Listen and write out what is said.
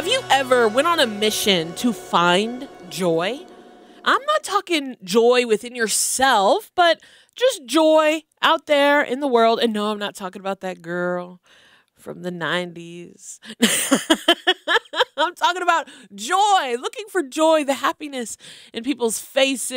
Have you ever went on a mission to find joy? I'm not talking joy within yourself, but just joy out there in the world. And no, I'm not talking about that girl from the 90s. I'm talking about joy, looking for joy, the happiness in people's faces.